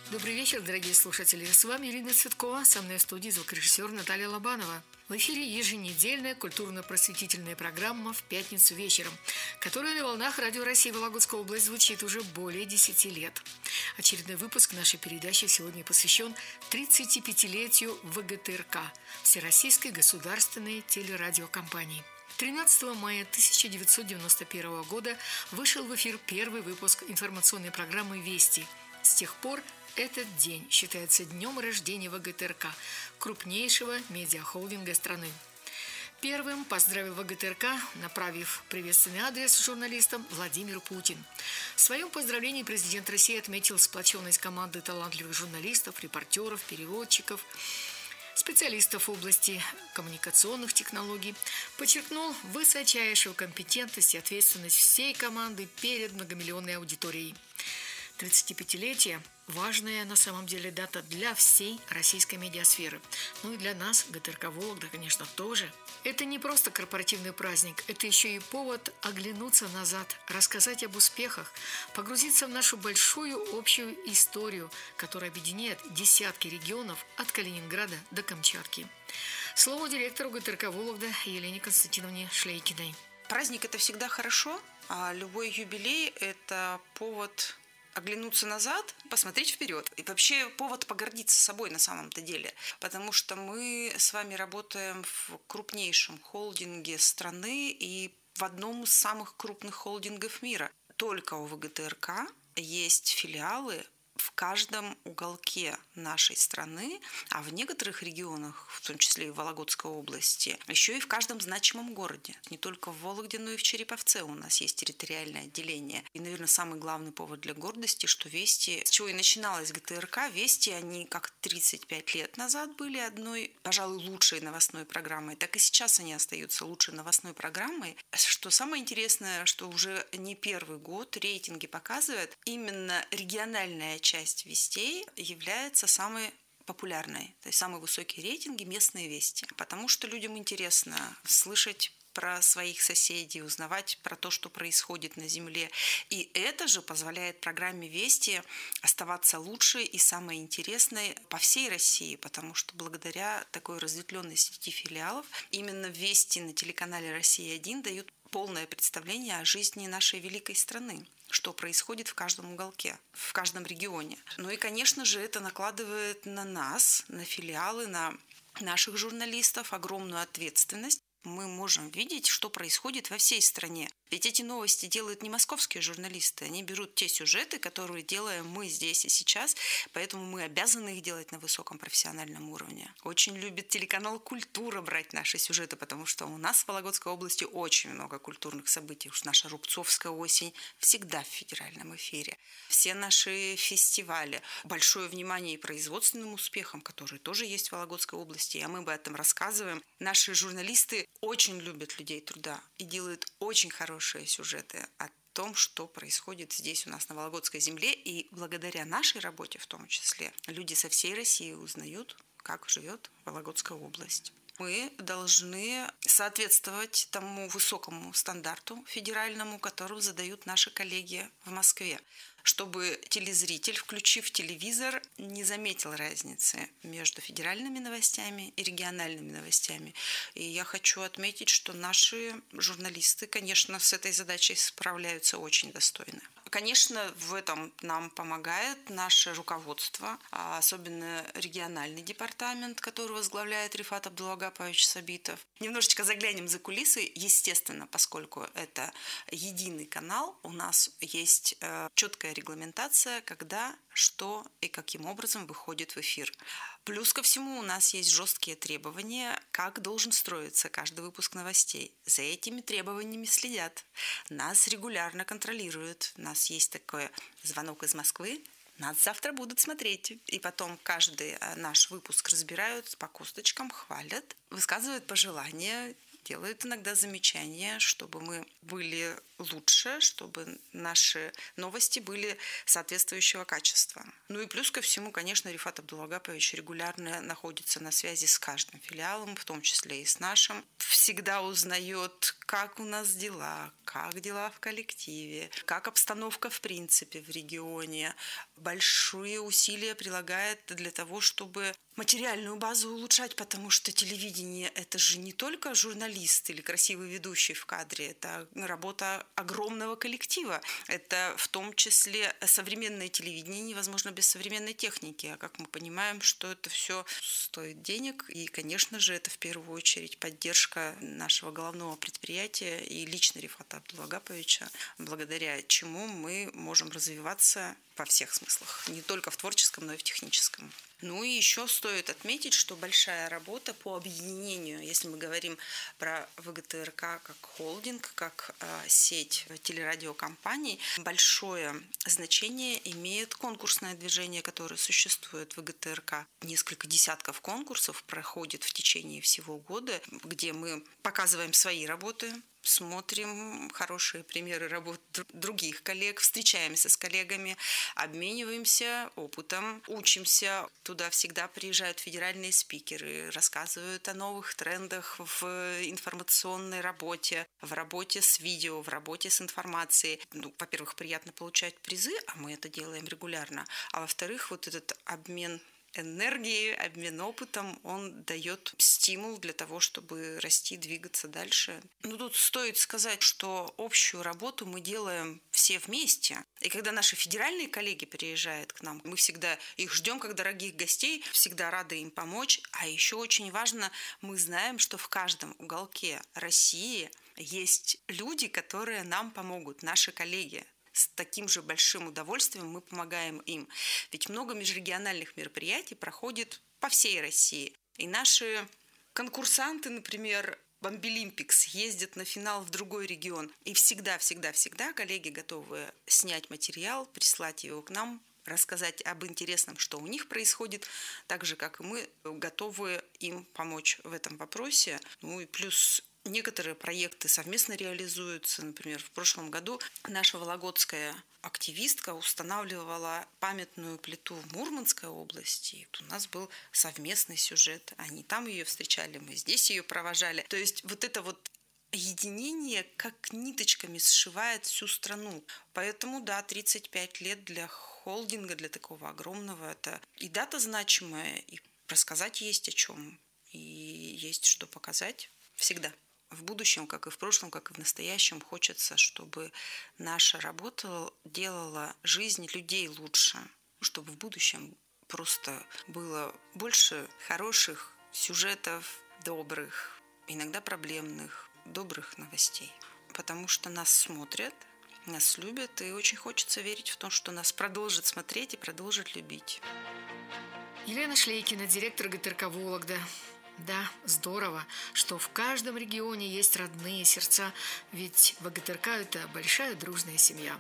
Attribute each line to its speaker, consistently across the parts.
Speaker 1: Добрый вечер, дорогие слушатели. С вами Ирина Цветкова, со мной в студии звукорежиссер Наталья Лобанова. В эфире еженедельная культурно-просветительная программа «В пятницу вечером», которая на волнах Радио России Вологодская область звучит уже более 10 лет. Очередной выпуск нашей передачи сегодня посвящен 35-летию ВГТРК – Всероссийской государственной телерадиокомпании. 13 мая 1991 года вышел в эфир первый выпуск информационной программы «Вести». С тех пор этот день считается днем рождения ВГТРК, крупнейшего медиахолдинга страны. Первым поздравил ВГТРК, направив приветственный адрес журналистам, Владимир Путин. В своем поздравлении президент России отметил сплоченность команды талантливых журналистов, репортеров, переводчиков, специалистов в области коммуникационных технологий, подчеркнул высочайшую компетентность и ответственность всей команды перед многомиллионной аудиторией. 35-летие – важная на самом деле дата для всей российской медиасферы. Ну и для нас, ГТРК Вологда, конечно, тоже. Это не просто корпоративный праздник, это еще и повод оглянуться назад, рассказать об успехах, погрузиться в нашу большую общую историю, которая объединяет десятки регионов от Калининграда до Камчатки. Слово директору ГТРК Вологда Елене Константиновне Шлейкиной.
Speaker 2: Праздник – это всегда хорошо, а любой юбилей – это повод оглянуться назад, посмотреть вперед. И вообще повод погордиться собой на самом-то деле. Потому что мы с вами работаем в крупнейшем холдинге страны и в одном из самых крупных холдингов мира. Только у ВГТРК есть филиалы в каждом уголке нашей страны, а в некоторых регионах, в том числе и в Вологодской области, еще и в каждом значимом городе. Не только в Вологде, но и в Череповце у нас есть территориальное отделение. И, наверное, самый главный повод для гордости, что Вести, с чего и начиналась ГТРК, Вести, они как 35 лет назад были одной, пожалуй, лучшей новостной программой, так и сейчас они остаются лучшей новостной программой. Что самое интересное, что уже не первый год рейтинги показывают, именно региональная часть вестей является самой популярной, то есть самые высокие рейтинги местные вести, потому что людям интересно слышать про своих соседей, узнавать про то, что происходит на земле. И это же позволяет программе «Вести» оставаться лучшей и самой интересной по всей России, потому что благодаря такой разветвленной сети филиалов именно «Вести» на телеканале «Россия-1» дают полное представление о жизни нашей великой страны, что происходит в каждом уголке, в каждом регионе. Ну и, конечно же, это накладывает на нас, на филиалы, на наших журналистов огромную ответственность. Мы можем видеть, что происходит во всей стране. Ведь эти новости делают не московские журналисты, они берут те сюжеты, которые делаем мы здесь и сейчас, поэтому мы обязаны их делать на высоком профессиональном уровне. Очень любит телеканал «Культура» брать наши сюжеты, потому что у нас в Вологодской области очень много культурных событий. Уж наша Рубцовская осень всегда в федеральном эфире. Все наши фестивали. Большое внимание и производственным успехам, которые тоже есть в Вологодской области, а мы об этом рассказываем. Наши журналисты очень любят людей труда и делают очень хорошие сюжеты о том, что происходит здесь у нас на Вологодской земле. И благодаря нашей работе в том числе люди со всей России узнают, как живет Вологодская область. Мы должны соответствовать тому высокому стандарту федеральному, который задают наши коллеги в Москве, чтобы телезритель, включив телевизор, не заметил разницы между федеральными новостями и региональными новостями. И я хочу отметить, что наши журналисты, конечно, с этой задачей справляются очень достойно. Конечно, в этом нам помогает наше руководство, особенно региональный департамент, который возглавляет Рифат Абдуллагапович Сабитов. Немножечко заглянем за кулисы. Естественно, поскольку это единый канал, у нас есть четкая регламентация, когда, что и каким образом выходит в эфир. Плюс ко всему у нас есть жесткие требования, как должен строиться каждый выпуск новостей. За этими требованиями следят. Нас регулярно контролируют. У нас есть такой звонок из Москвы. Нас завтра будут смотреть. И потом каждый наш выпуск разбирают по косточкам, хвалят, высказывают пожелания, делают иногда замечания, чтобы мы были лучше, чтобы наши новости были соответствующего качества. Ну и плюс ко всему, конечно, Рифат Абдуллагапович регулярно находится на связи с каждым филиалом, в том числе и с нашим. Всегда узнает, как у нас дела, как дела в коллективе, как обстановка в принципе в регионе. Большие усилия прилагает для того, чтобы материальную базу улучшать, потому что телевидение – это же не только журналист или красивый ведущий в кадре, это работа огромного коллектива. Это в том числе современное телевидение невозможно без современной техники. А как мы понимаем, что это все стоит денег, и, конечно же, это в первую очередь поддержка нашего головного предприятия и лично Рифата Абдуллагаповича, благодаря чему мы можем развиваться во всех смыслах, не только в творческом, но и в техническом. Ну и еще стоит отметить, что большая работа по объединению, если мы говорим про ВГТРК как холдинг, как сеть телерадиокомпаний, большое значение имеет конкурсное движение, которое существует в ВГТРК. Несколько десятков конкурсов проходит в течение всего года, где мы показываем свои работы, смотрим хорошие примеры работ других коллег, встречаемся с коллегами, обмениваемся опытом, учимся. Туда всегда приезжают федеральные спикеры, рассказывают о новых трендах в информационной работе, в работе с видео, в работе с информацией. Во-первых, приятно получать призы, а мы это делаем регулярно. А во-вторых, вот этот обмен энергии, обмен опытом, он дает стимул для того, чтобы расти, двигаться дальше. Тут стоит сказать, что общую работу мы делаем все вместе. И когда наши федеральные коллеги приезжают к нам, мы всегда их ждем как дорогих гостей, всегда рады им помочь. А еще очень важно, мы знаем, что в каждом уголке России есть люди, которые нам помогут, наши коллеги. С таким же большим удовольствием мы помогаем им. Ведь много межрегиональных мероприятий проходит по всей России. И наши конкурсанты, например, Бомбилимпикс, ездят на финал в другой регион. И всегда коллеги готовы снять материал, прислать его к нам, рассказать об интересном, что у них происходит, так же, как и мы готовы им помочь в этом вопросе. И плюс некоторые проекты совместно реализуются. Например, в прошлом году наша вологодская активистка устанавливала памятную плиту в Мурманской области. У нас был совместный сюжет. Они там ее встречали, мы здесь ее провожали. То есть вот это вот единение как ниточками сшивает всю страну. Поэтому, 35 лет для холдинга, для такого огромного, это и дата значимая, и рассказать есть о чем, и есть что показать всегда. В будущем, как и в прошлом, как и в настоящем, хочется, чтобы наша работа делала жизнь людей лучше, чтобы в будущем просто было больше хороших сюжетов, добрых, иногда проблемных, добрых новостей. Потому что нас смотрят, нас любят, и очень хочется верить в то, что нас продолжат смотреть и продолжат любить.
Speaker 1: Елена Шлейкина, директор ГТРК «Вологда». Да, здорово, что в каждом регионе есть родные сердца, ведь ВГТРК – это большая дружная семья.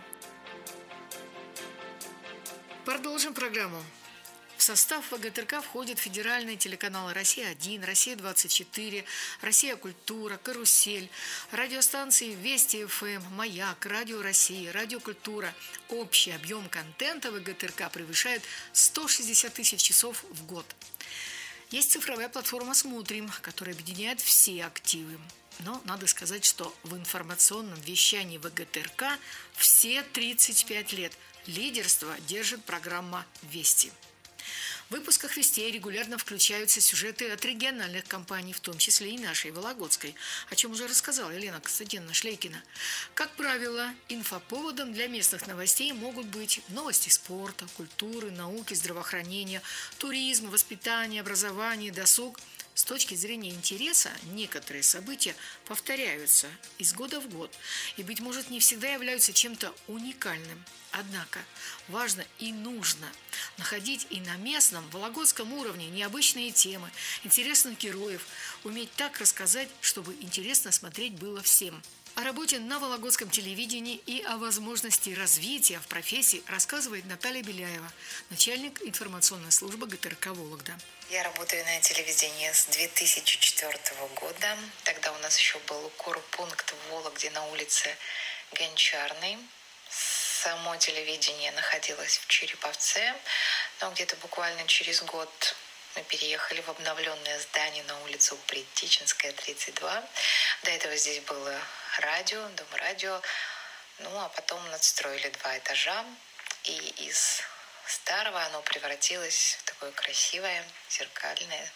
Speaker 1: Продолжим программу. В состав ВГТРК входят федеральные телеканалы «Россия-1», «Россия-24», «Россия Культура», «Карусель», радиостанции «Вести ФМ», «Маяк», «Радио России», «Радио Культура». Общий объем контента ВГТРК превышает 160 тысяч часов в год. Есть цифровая платформа «Смотрим», которая объединяет все активы. Но надо сказать, что в информационном вещании ВГТРК все 35 лет лидерство держит программа «Вести». В выпусках «Вестей» регулярно включаются сюжеты от региональных компаний, в том числе и нашей Вологодской, о чем уже рассказала Елена Константиновна Шлейкина. Как правило, инфоповодом для местных новостей могут быть новости спорта, культуры, науки, здравоохранения, туризма, воспитания, образования, досуг. С точки зрения интереса некоторые события повторяются из года в год и, быть может, не всегда являются чем-то уникальным. Однако важно и нужно находить и на местном вологодском уровне необычные темы, интересных героев, уметь так рассказать, чтобы интересно смотреть было всем. О работе на вологодском телевидении и о возможности развития в профессии рассказывает Наталья Беляева, начальник информационной службы ГТРК «Вологда».
Speaker 3: Я работаю на телевидении с 2004 года. Тогда у нас еще был корпункт в Вологде на улице Гончарной. Само телевидение находилось в Череповце, но где-то буквально через год мы переехали в обновленное здание на улицу Притичинская, 32. До этого здесь было радио, дом-радио. Ну, а потом надстроили 2 этажа. И из старого оно превратилось в такое красивое, зеркальное,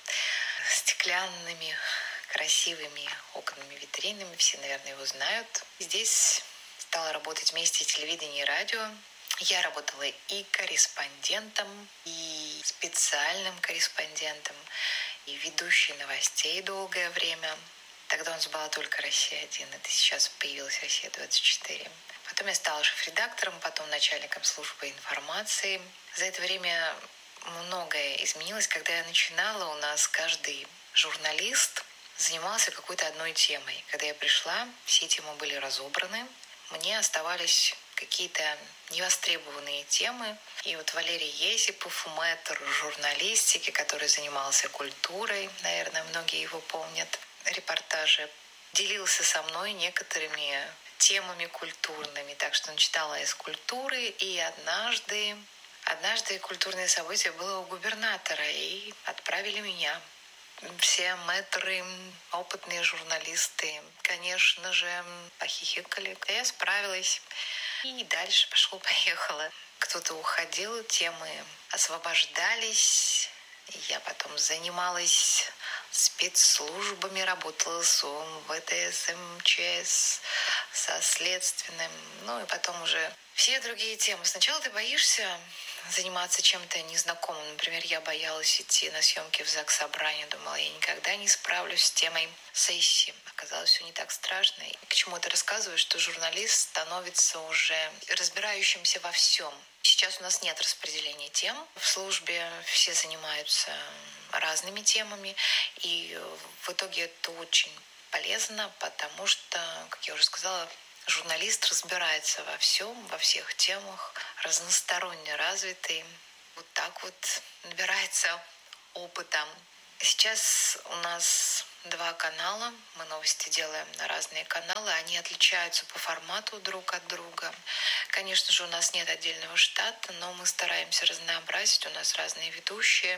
Speaker 3: стеклянными, красивыми окнами, витринами. Все, наверное, его знают. Здесь стала работать вместе телевидение и радио. Я работала и корреспондентом, и специальным корреспондентом, и ведущей новостей долгое время. Тогда у нас была только «Россия-1», это сейчас появилась «Россия-24». Потом я стала шеф-редактором, потом начальником службы информации. За это время многое изменилось. Когда я начинала, у нас каждый журналист занимался какой-то одной темой. Когда я пришла, все темы были разобраны. Мне оставались какие-то невостребованные темы. И вот Валерий Есипов, мэтр журналистики, который занимался культурой, наверное, многие его помнят, репортажи, делился со мной некоторыми темами культурными. Так что он читала из культуры, и однажды культурное событие было у губернатора, и отправили меня. Все мэтры, опытные журналисты, конечно же, похихикали. Я справилась. И дальше пошло-поехало. Кто-то уходил, темы освобождались. Я потом занималась спецслужбами, работала с ВТС, МЧС, со следственным. Ну и потом уже все другие темы. Сначала ты боишься заниматься чем-то незнакомым. Например, я боялась идти на съемки в Заксобрание. Думала, я никогда не справлюсь с темой сессии. Оказалось, все не так страшно. И к чему это рассказываю, что журналист становится уже разбирающимся во всем. Сейчас у нас нет распределения тем. В службе все занимаются разными темами. И в итоге это очень полезно, потому что, как я уже сказала, журналист разбирается во всем, во всех темах, разносторонне развитый. Вот так вот набирается опыта. Сейчас у нас 2 канала. Мы новости делаем на разные каналы. Они отличаются по формату друг от друга. Конечно же, у нас нет отдельного штата, но мы стараемся разнообразить. У нас разные ведущие.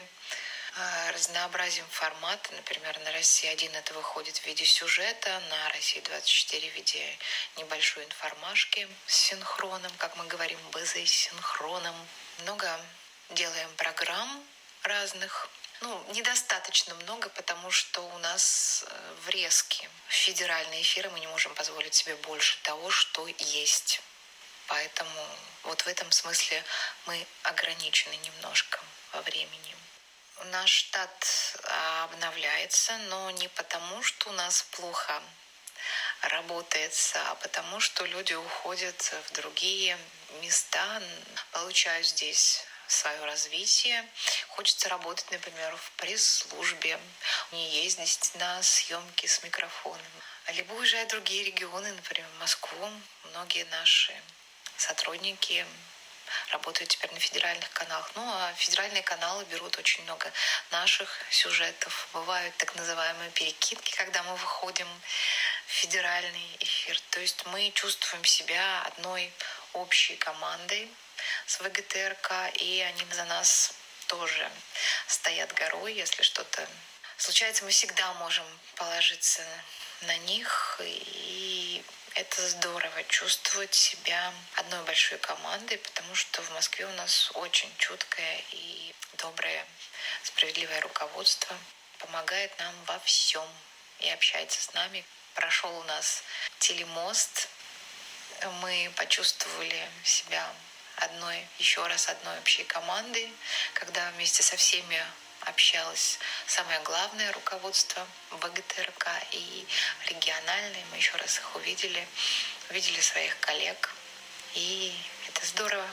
Speaker 3: Разнообразим формата. Например, на «Россия-1» это выходит в виде сюжета, на «России-24» в виде небольшой информашки с синхроном, как мы говорим, БЗ с синхроном. Много делаем программ разных. Недостаточно много, потому что у нас врезки. В федеральные эфиры мы не можем позволить себе больше того, что есть. Поэтому вот в этом смысле мы ограничены немножко во времени. Наш штат обновляется, но не потому, что у нас плохо работается, а потому, что люди уходят в другие места, получают здесь свое развитие. Хочется работать, например, в пресс-службе, не ездить на съемки с микрофоном. Либо уезжать в другие регионы, например, в Москву. Многие наши сотрудники работают теперь на федеральных каналах. А федеральные каналы берут очень много наших сюжетов. Бывают так называемые перекидки, когда мы выходим в федеральный эфир. То есть мы чувствуем себя одной общей командой с ВГТРК, и они за нас тоже стоят горой. Если что-то случается, мы всегда можем положиться на них, и это здорово чувствовать себя одной большой командой, потому что в Москве у нас очень чуткое и доброе, справедливое руководство. Помогает нам во всем и общается с нами. Прошел у нас телемост. Мы почувствовали себя еще раз одной общей командой, когда вместе со всеми общалось самое главное руководство ВГТРК и региональное. Мы еще раз их увидели своих коллег, и это здорово.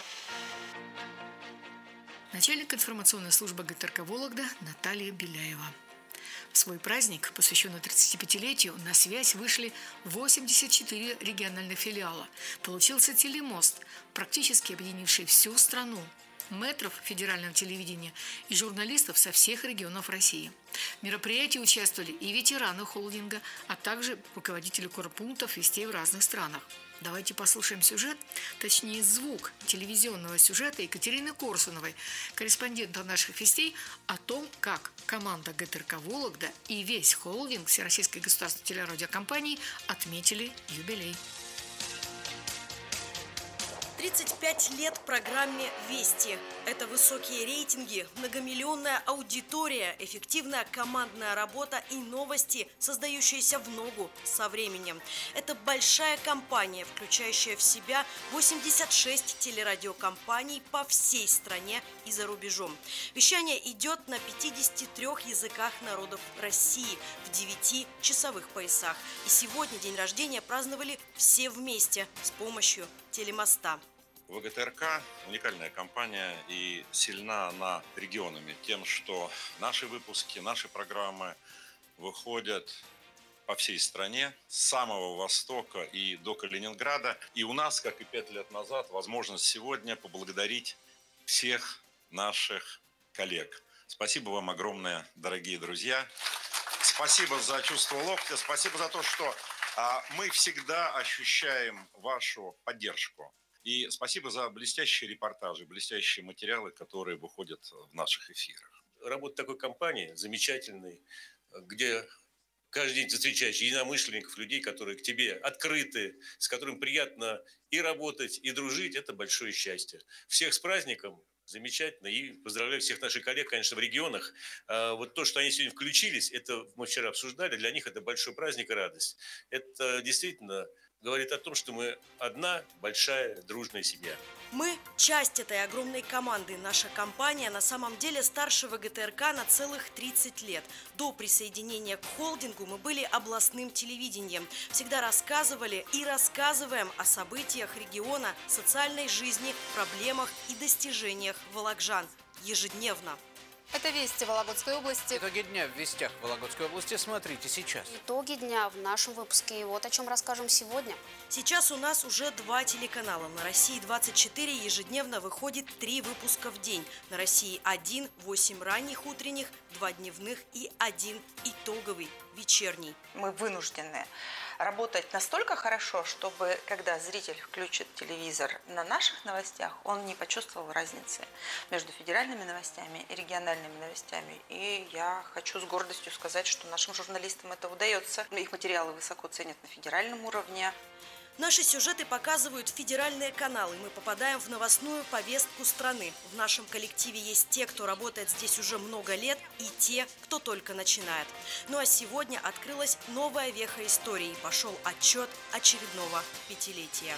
Speaker 1: Начальник информационной службы ГТРК Вологда Наталья Беляева. В свой праздник, посвященный 35-летию, на связь вышли 84 региональных филиала. Получился телемост, практически объединивший всю страну. Мэтров федерального телевидения и журналистов со всех регионов России. В мероприятии участвовали и ветераны холдинга, а также руководители корпунктов вестей в разных странах. Давайте послушаем сюжет, точнее звук телевизионного сюжета Екатерины Корсуновой, корреспондента наших вестей, о том, как команда ГТРК «Вологда» и весь холдинг Всероссийской государственной телерадиокомпании отметили юбилей.
Speaker 4: 35 лет программе «Вести». Это высокие рейтинги, многомиллионная аудитория, эффективная командная работа и новости, создающиеся в ногу со временем. Это большая компания, включающая в себя 86 телерадиокомпаний по всей стране и за рубежом. Вещание идет на 53 языках народов России в 9-часовых поясах. И сегодня день рождения праздновали все вместе с помощью телемоста.
Speaker 5: ВГТРК – уникальная компания, и сильна она регионами тем, что наши выпуски, наши программы выходят по всей стране, с самого востока и до Калининграда. И у нас, как и 5 лет назад, возможность сегодня поблагодарить всех наших коллег. Спасибо вам огромное, дорогие друзья. Спасибо за чувство локтя, спасибо за то, что мы всегда ощущаем вашу поддержку. И спасибо за блестящие репортажи, блестящие материалы, которые выходят в наших эфирах.
Speaker 6: Работа такой компании замечательной, где каждый день ты встречаешь единомышленников, людей, которые к тебе открыты, с которыми приятно и работать, и дружить. Это большое счастье. Всех с праздником! Замечательно. И поздравляю всех наших коллег, конечно, в регионах. Вот то, что они сегодня включились, это мы вчера обсуждали, для них это большой праздник и радость. Это действительно говорит о том, что мы одна большая дружная семья.
Speaker 4: Мы – часть этой огромной команды. Наша компания на самом деле старше ВГТРК на целых 30 лет. До присоединения к холдингу мы были областным телевидением. Всегда рассказывали и рассказываем о событиях региона, социальной жизни, проблемах и достижениях вологоджан. Ежедневно.
Speaker 7: Это «Вести» Вологодской области.
Speaker 8: Итоги дня в «Вестях» Вологодской области смотрите сейчас.
Speaker 7: Итоги дня в нашем выпуске. И вот о чем расскажем сегодня.
Speaker 4: Сейчас у нас уже 2 телеканала. На России-24 ежедневно выходит 3 выпуска в день. На России-1 8 ранних утренних, 2 дневных и 1 итоговый вечерний.
Speaker 2: Мы вынуждены работать настолько хорошо, чтобы, когда зритель включит телевизор на наших новостях, он не почувствовал разницы между федеральными новостями и региональными новостями. И я хочу с гордостью сказать, что нашим журналистам это удается. Их материалы высоко ценят на федеральном уровне.
Speaker 4: Наши сюжеты показывают федеральные каналы. Мы попадаем в новостную повестку страны. В нашем коллективе есть те, кто работает здесь уже много лет, и те, кто только начинает. Ну а сегодня открылась новая веха истории. Пошел отчет очередного 5-летия.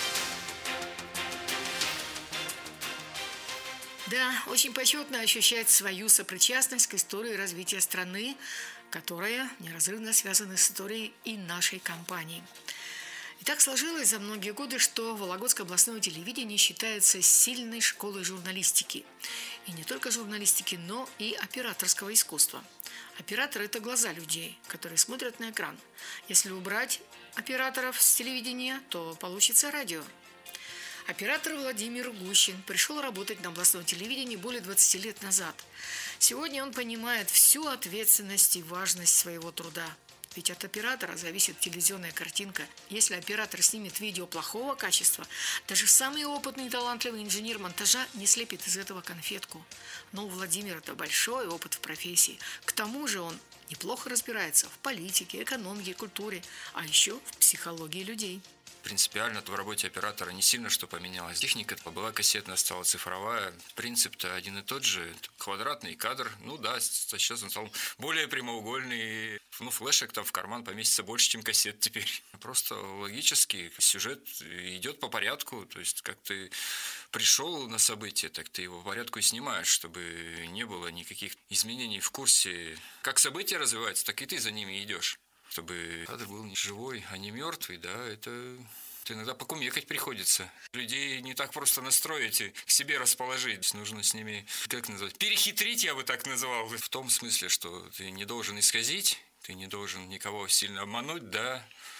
Speaker 1: Да, очень почетно ощущать свою сопричастность к истории развития страны, которая неразрывно связана с историей и нашей компании. И так сложилось за многие годы, что Вологодское областное телевидение считается сильной школой журналистики. И не только журналистики, но и операторского искусства. Операторы – это глаза людей, которые смотрят на экран. Если убрать операторов с телевидения, то получится радио. Оператор Владимир Гущин пришел работать на областном телевидении более 20 лет назад. Сегодня он понимает всю ответственность и важность своего труда. Ведь от оператора зависит телевизионная картинка. Если оператор снимет видео плохого качества, даже самый опытный и талантливый инженер монтажа не слепит из этого конфетку. Но у Владимира-то большой опыт в профессии. К тому же он неплохо разбирается в политике, экономике, культуре, а еще в психологии людей.
Speaker 9: Принципиально в работе оператора не сильно что поменялось. Техника была кассетная, стала цифровая. Принцип-то один и тот же. Квадратный кадр. Ну да, сейчас он стал более прямоугольный. Флешек там в карман поместится больше, чем кассет теперь. Просто логически сюжет идет по порядку. То есть, как ты пришел на событие, так ты его по порядку и снимаешь, чтобы не было никаких изменений в курсе. Как события развиваются, так и ты за ними идешь. Чтобы кадр был не живой, а не мертвый, да, это иногда покумекать приходится. Людей не так просто настроить и к себе расположить. Нужно с ними, как назвать, перехитрить, я бы так назвал. В том смысле, что ты не должен исказить, ты не должен никого сильно обмануть, да,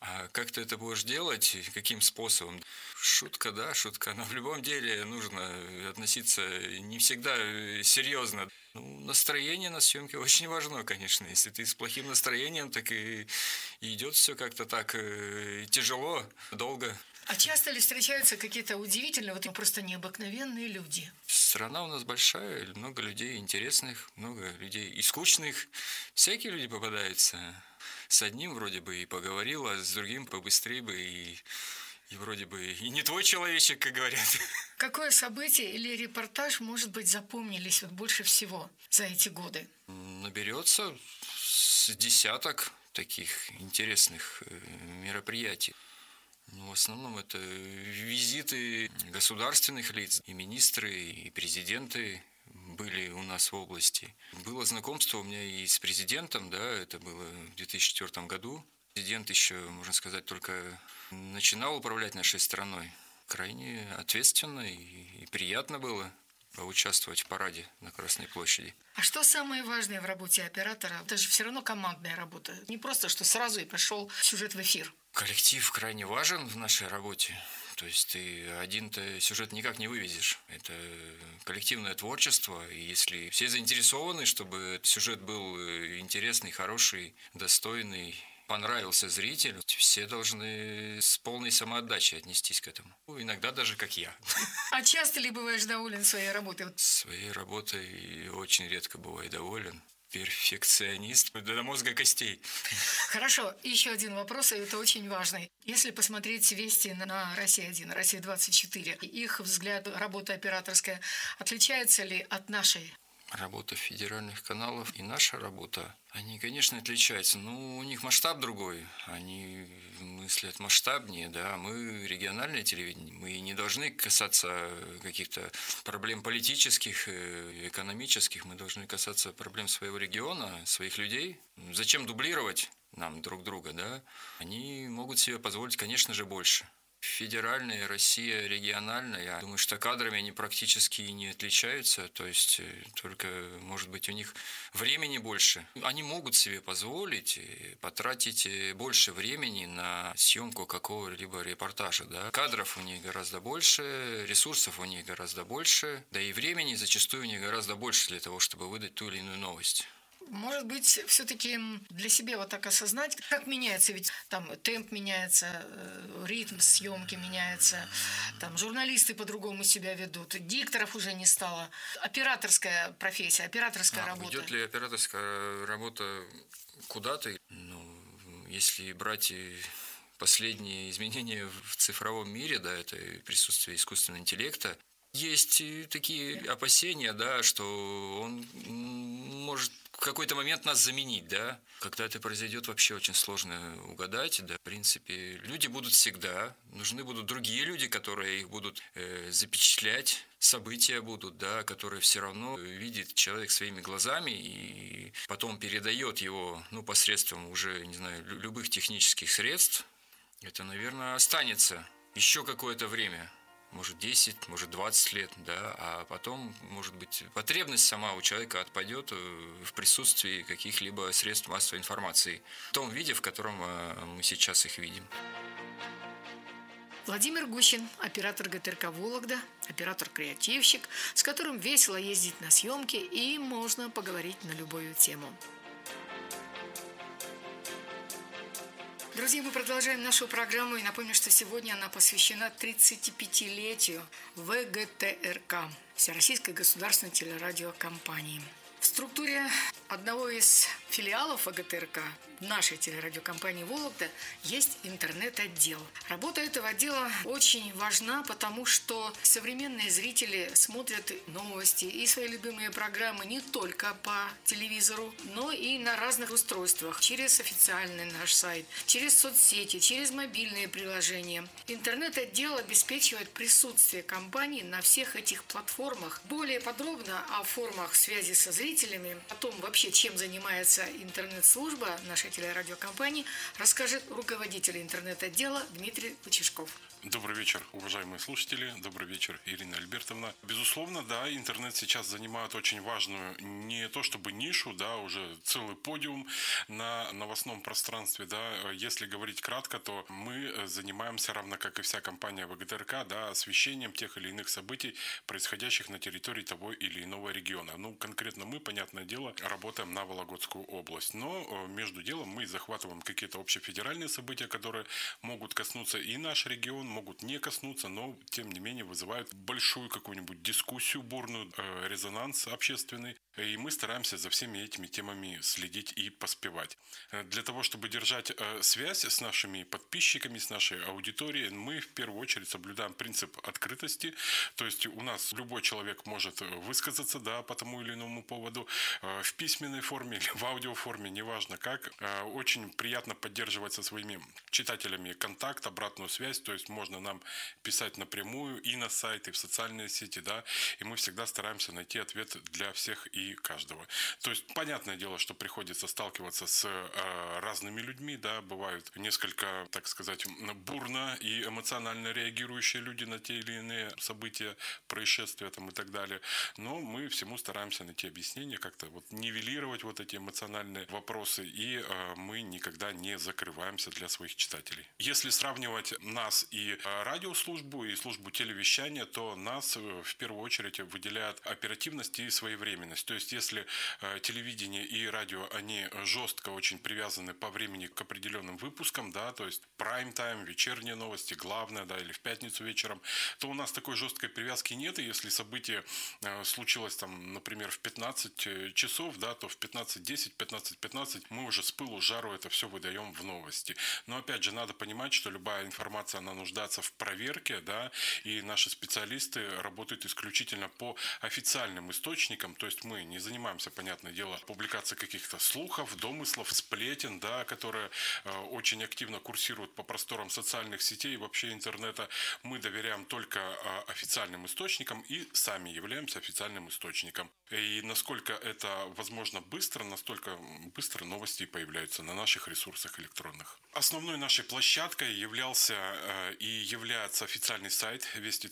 Speaker 9: А как ты это будешь делать, каким способом? Шутка, да, шутка. Но в любом деле нужно относиться не всегда серьезно. Ну, настроение на съемке очень важно, конечно. Если ты с плохим настроением, так и идет все как-то так тяжело, долго.
Speaker 1: А часто ли встречаются какие-то удивительные, вот просто необыкновенные люди?
Speaker 9: Страна у нас большая, много людей интересных, много людей и скучных. Всякие люди попадаются. С одним вроде бы и поговорил, а с другим побыстрее бы и вроде бы и не твой человечек, как говорят.
Speaker 1: Какое событие или репортаж, может быть, запомнились вот больше всего за эти годы?
Speaker 9: Наберется с десяток таких интересных мероприятий. Ну, в основном это визиты государственных лиц, и министры, и президенты были у нас в области. Было знакомство у меня и с президентом, да, это было в 2004 году. Президент еще, можно сказать, только начинал управлять нашей страной. Крайне ответственно и приятно было поучаствовать в параде на Красной площади.
Speaker 1: А что самое важное в работе оператора? Это же все равно командная работа. Не просто, что сразу и пошел сюжет в эфир.
Speaker 9: Коллектив крайне важен в нашей работе. То есть ты один-то сюжет никак не вывезешь. Это коллективное творчество. И если все заинтересованы, чтобы сюжет был интересный, хороший, достойный, понравился зрителю, все должны с полной самоотдачей отнестись к этому. Ну, иногда даже как я.
Speaker 1: А часто ли бываешь доволен своей работой?
Speaker 9: Своей работой очень редко бываю доволен. Перфекционист до мозга костей.
Speaker 1: Хорошо, еще один вопрос, и это очень важный. Если посмотреть «Вести» на «Россия-1», «Россия-24», их взгляд, работа операторская, отличается ли от нашей?
Speaker 9: Работа федеральных каналов и наша работа, они, конечно, отличаются, но у них масштаб другой, они мыслят масштабнее, да, мы региональное телевидение, мы не должны касаться каких-то проблем политических, экономических, мы должны касаться проблем своего региона, своих людей. Зачем дублировать нам друг друга, да? Они могут себе позволить, конечно же, больше. Федеральная, Россия региональная. Я думаю, что кадрами они практически не отличаются. То есть только, может быть, у них времени больше. Они могут себе позволить потратить больше времени на съемку какого-либо репортажа. Да? Кадров у них гораздо больше, ресурсов у них гораздо больше. Да и времени зачастую у них гораздо больше для того, чтобы выдать ту или иную новость.
Speaker 1: Может быть, все-таки для себя вот так осознать, как меняется, ведь там темп меняется, ритм съемки меняется, там журналисты по-другому себя ведут, дикторов уже не стало, операторская профессия, операторская работа.
Speaker 9: Идет ли операторская работа куда-то? Ну, если брать последние изменения в цифровом мире, да, это присутствие искусственного интеллекта, есть такие опасения, да, что он может в какой-то момент нас заменить, да. Когда это произойдет, вообще очень сложно угадать, да. В принципе, люди будут всегда, нужны будут другие люди, которые их будут запечатлять, события будут, да, которые все равно видит человек своими глазами и потом передает его, ну, посредством уже, не знаю, любых технических средств. Это, наверное, останется еще какое-то время. Может 10, может 20 лет, да, а потом, может быть, потребность сама у человека отпадет в присутствии каких-либо средств массовой информации, в том виде, в котором мы сейчас их видим.
Speaker 1: Владимир Гущин, оператор ГТРК «Вологда», оператор-креативщик, с которым весело ездить на съемки и можно поговорить на любую тему. Друзья, мы продолжаем нашу программу и напомню, что сегодня она посвящена 35-летию ВГТРК, Всероссийской государственной телерадиокомпании. В структуре одного из филиалов ВГТРК нашей телерадиокомпании «Вологда» есть интернет-отдел. Работа этого отдела очень важна, потому что современные зрители смотрят новости и свои любимые программы не только по телевизору, но и на разных устройствах, через официальный наш сайт, через соцсети, через мобильные приложения. Интернет-отдел обеспечивает присутствие компании на всех этих платформах. Более подробно о формах связи со зрителями, о том вообще, вообще, чем занимается интернет-служба нашей телерадиокомпании, расскажет руководитель интернет-отдела Дмитрий Почешков.
Speaker 10: Добрый вечер, уважаемые слушатели. Добрый вечер, Ирина Альбертовна. Безусловно, да, интернет сейчас занимает очень важную, не то чтобы нишу, да, уже целый подиум на новостном пространстве, да. Если говорить кратко, то мы занимаемся, равно как и вся компания ВГТРК, да, освещением тех или иных событий, происходящих на территории того или иного региона. Ну, конкретно мы, понятное дело, работаем на Вологодскую область. Но между делом мы захватываем какие-то общефедеральные события, которые могут коснуться и наш регион, могут не коснуться, но тем не менее вызывают большую какую-нибудь дискуссию, бурную, резонанс общественный. И мы стараемся за всеми этими темами следить и поспевать. Для того, чтобы держать связь с нашими подписчиками, с нашей аудиторией, мы в первую очередь соблюдаем принцип открытости. То есть у нас любой человек может высказаться, да, по тому или иному поводу в письменной форме или в аудиоформе, неважно как. Очень приятно поддерживать со своими читателями контакт, обратную связь. То есть можно нам писать напрямую и на сайт, и в социальные сети, да, и мы всегда стараемся найти ответ для всех и каждого. То есть, понятное дело, что приходится сталкиваться с разными людьми, да, бывают несколько, так сказать, бурно и эмоционально реагирующие люди на те или иные события, происшествия там и так далее, но мы всему стараемся найти объяснение, как-то вот нивелировать вот эти эмоциональные вопросы, и мы никогда не закрываемся для своих читателей. Если сравнивать нас и радиослужбу, и службу телевещания, то нас в первую очередь выделяет оперативность и своевременность. То есть, если телевидение и радио, они жестко очень привязаны по времени к определенным выпускам, да, то есть прайм-тайм, вечерние новости, главное, да, или в пятницу вечером, то у нас такой жесткой привязки нет, и если событие случилось там, например, в 15 часов, да, то в 15:10, 15:15 мы уже с пылу с жару это все выдаем в новости. Но опять же, надо понимать, что любая информация, она нуждается в проверке, да, и наши специалисты работают исключительно по официальным источникам, то есть мы не занимаемся, понятное дело, публикацией каких-то слухов, домыслов, сплетен, да, которые очень активно курсируют по просторам социальных сетей и вообще интернета. Мы доверяем только официальным источникам и сами являемся официальным источником. И насколько это возможно быстро, настолько быстро новости появляются на наших ресурсах электронных. Основной нашей площадкой являлся и является официальный сайт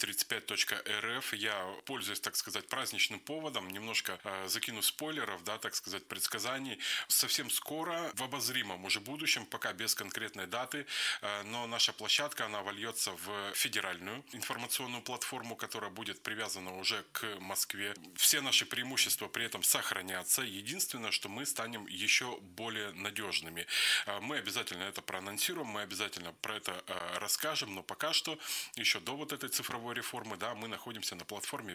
Speaker 10: вести35.рф. Я, пользуясь, так сказать, праздничным поводом, немножко закину спойлеров, да, так сказать, предсказаний. Совсем скоро, в обозримом уже будущем, пока без конкретной даты, но наша площадка, она вольется в федеральную информационную платформу, которая будет привязана уже к Москве. Все наши преимущества при этом сохранятся. Единственное, что мы станем еще более надежными. Мы обязательно это проанонсируем, мы обязательно про это расскажем, но пока что, еще до вот этой цифровой реформы, да, мы находимся на платформе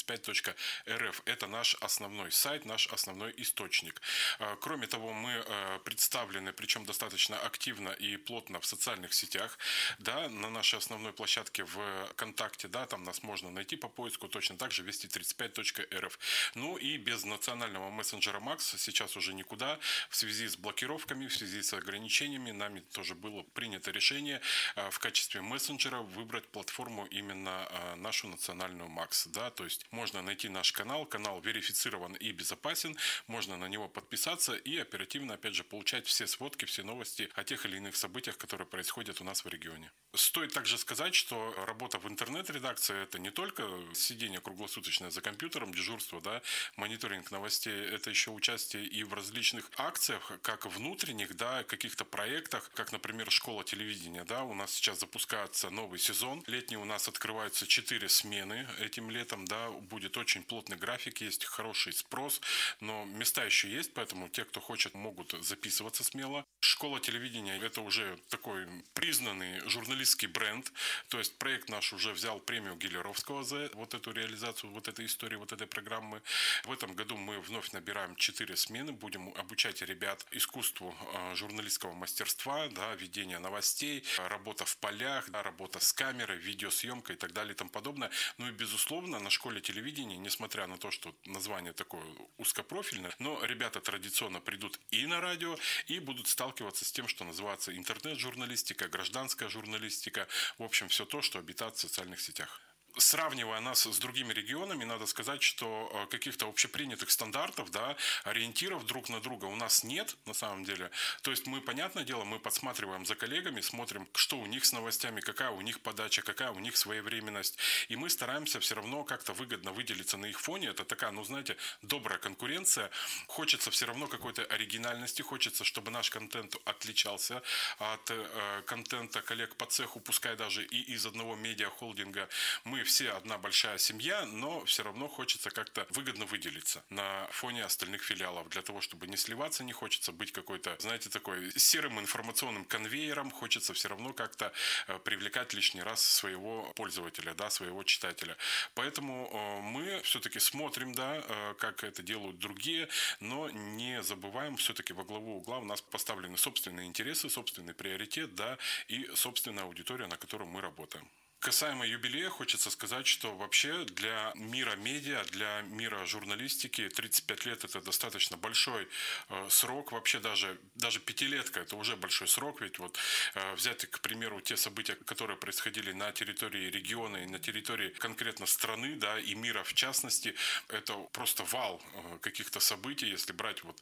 Speaker 10: вести35.рф. Это наш основной сайт, наш основной источник. Кроме того, мы представлены, причем достаточно активно и плотно в социальных сетях, да, на нашей основной площадке в ВКонтакте, да, там нас можно найти по поиску, точно так же вести35.рф. Ну и без национального мессенджера Max сейчас уже никуда. В связи с блокировками, в связи с ограничениями нами тоже было принято решение в качестве мессенджера выбрать платформу именно нашу национальную Max, да, то есть можно найти наш канал верифицирован и безопасен, можно на него подписаться и оперативно, опять же, получать все сводки, все новости о тех или иных событиях, которые происходят у нас в регионе. Стоит также сказать, что работа в интернет-редакции – это не только сидение круглосуточное за компьютером, дежурство, да, мониторинг новостей, это еще участие и в различных акциях, как внутренних, да, каких-то проектах, как, например, школа телевидения, да, у нас сейчас запускается новый сезон, летний у нас открываются 4 смены этим летом, да, будет очень плотный график, есть хороший спрос, но места еще есть, поэтому те, кто хочет, могут записываться смело. Школа телевидения – это уже такой признанный журналистский бренд, то есть проект наш уже взял премию Гелеровского за вот эту реализацию, вот этой истории, вот этой программы. В этом году мы вновь набираем 4 смены, будем обучать ребят искусству журналистского мастерства, да, ведения новостей, работа в полях, да, работа с камерой, видеосъемка и так далее и тому подобное. Ну и, безусловно, на школе телевидения, несмотря на то, что название такое узкопрофильное, но ребята традиционно придут и на радио, и будут сталкиваться с тем, что называется интернет-журналистика, гражданская журналистика, в общем, все то, что обитает в социальных сетях. Сравнивая нас с другими регионами, надо сказать, что каких-то общепринятых стандартов, да, ориентиров друг на друга у нас нет на самом деле. То есть мы, понятное дело, мы подсматриваем за коллегами, смотрим, что у них с новостями, какая у них подача, какая у них своевременность. И мы стараемся все равно как-то выгодно выделиться на их фоне. Это такая, ну знаете, добрая конкуренция. Хочется все равно какой-то оригинальности, хочется, чтобы наш контент отличался от контента коллег по цеху, пускай даже и из одного медиахолдинга. Мы все одна большая семья, но все равно хочется как-то выгодно выделиться на фоне остальных филиалов. Для того, чтобы не сливаться, не хочется быть какой-то, знаете, такой серым информационным конвейером. Хочется все равно как-то привлекать лишний раз своего пользователя, да, своего читателя. Поэтому мы все-таки смотрим, да, как это делают другие, но не забываем, все-таки во главу угла у нас поставлены собственные интересы, собственный приоритет, да, и собственная аудитория, на которой мы работаем. Касаемо юбилея, хочется сказать, что вообще для мира медиа, для мира журналистики 35 лет – это достаточно большой срок. Вообще даже пятилетка – это уже большой срок. Ведь вот взять, к примеру, те события, которые происходили на территории региона и на территории конкретно страны, да, и мира в частности, это просто вал каких-то событий. Если брать вот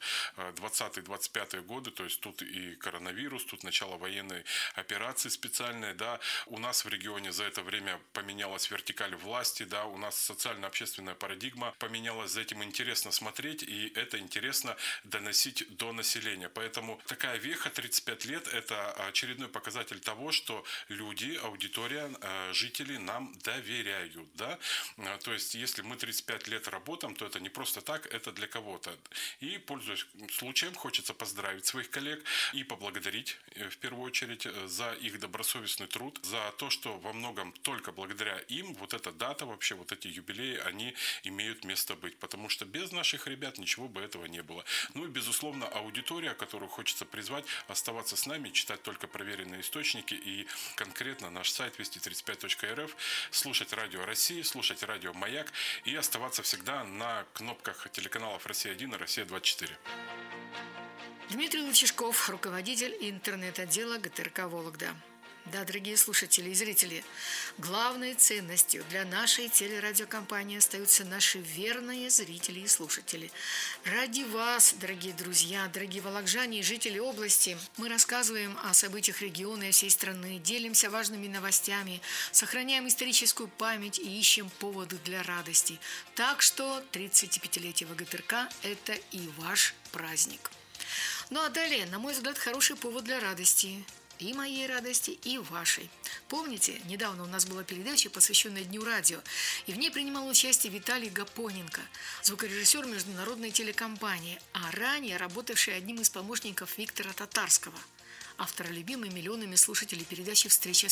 Speaker 10: 20-25 годы, то есть тут и коронавирус, тут начало военной операции специальной, да, у нас в регионе за это время поменялась вертикаль власти, да, у нас социально-общественная парадигма поменялась, за этим интересно смотреть, и это интересно доносить до населения. Поэтому такая веха 35 лет – это очередной показатель того, что люди, аудитория, жители нам доверяют, да. То есть, если мы 35 лет работаем, то это не просто так, это для кого-то. И, пользуясь случаем, хочется поздравить своих коллег и поблагодарить, в первую очередь, за их добросовестный труд, за то, что во многом только благодаря им вот эта дата, вообще вот эти юбилеи, они имеют место быть. Потому что без наших ребят ничего бы этого не было. Ну и, безусловно, аудитория, которую хочется призвать оставаться с нами, читать только проверенные источники и конкретно наш сайт вести35.рф, слушать Радио России, слушать Радио Маяк и оставаться всегда на кнопках телеканалов «Россия-1» и «Россия-24».
Speaker 1: Дмитрий Лучешков, руководитель интернет-отдела ГТРК «Вологда». Да, дорогие слушатели и зрители, главной ценностью для нашей телерадиокомпании остаются наши верные зрители и слушатели. Ради вас, дорогие друзья, дорогие волокжане и жители области, мы рассказываем о событиях региона и всей страны, делимся важными новостями, сохраняем историческую память и ищем поводы для радости. Так что 35-летие ВГТРК – это и ваш праздник. Ну а далее, на мой взгляд, хороший повод для радости. И моей радости, и вашей. Помните, недавно у нас была передача, посвященная Дню радио, и в ней принимал участие Виталий Гапоненко, звукорежиссер международной телекомпании, а ранее работавший одним из помощников Виктора Татарского, автора любимой миллионами слушателей передачи «Встреча